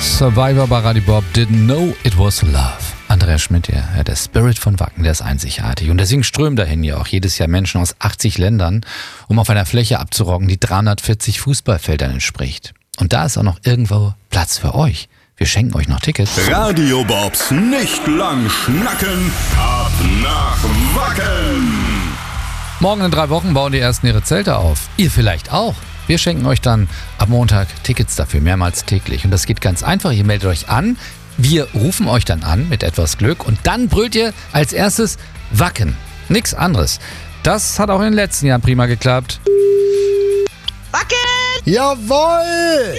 Survivor bei Radio Bob, Didn't Know It Was Love. Andreas Schmidt, der Spirit von Wacken, der ist einzigartig. Und deswegen strömen dahin ja auch jedes Jahr Menschen aus 80 Ländern, um auf einer Fläche abzuroggen, die 340 Fußballfeldern entspricht. Und da ist auch noch irgendwo Platz für euch. Wir schenken euch noch Tickets. Radio Bobs nicht lang schnacken, ab nach Wacken. Morgen in 3 Wochen bauen die Ersten ihre Zelte auf. Ihr vielleicht auch. Wir schenken euch dann ab Montag Tickets dafür, mehrmals täglich. Und das geht ganz einfach. Ihr meldet euch an. Wir rufen euch dann an mit etwas Glück. Und dann brüllt ihr als erstes Wacken. Nix anderes. Das hat auch in den letzten Jahren prima geklappt. Wacken! Jawohl!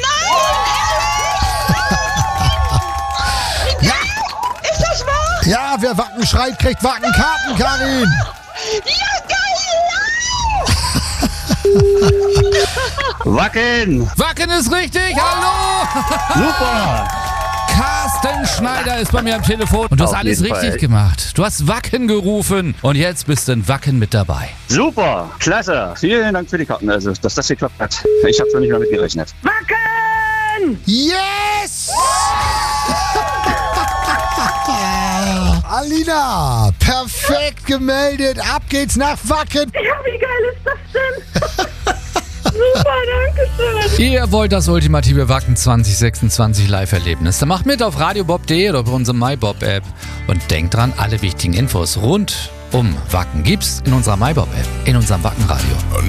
Ja! Ist das wahr? Ja, wer Wacken schreit, kriegt Wackenkarten, Karin! Ja, geil! Wacken! Wacken ist richtig! Hallo! Super! Carsten Schneider ist bei mir am Telefon. Und du hast Auf alles jeden richtig Fall. gemacht. Du hast Wacken gerufen. Und jetzt bist du in Wacken mit dabei. Super! Klasse! Vielen Dank für die Karten, also dass das geklappt hat. Ich habe zwar nicht mehr mit gerechnet. Wacken! Yes! Alina, perfekt gemeldet. Ab geht's nach Wacken. Ja, wie geil ist das denn? Super, danke schön. Ihr wollt das ultimative Wacken 2026 Live-Erlebnis? Dann macht mit auf radiobob.de oder bei unserer MyBob-App. Und denkt dran, alle wichtigen Infos rund um Wacken gibt's in unserer MyBob-App, in unserem Wackenradio.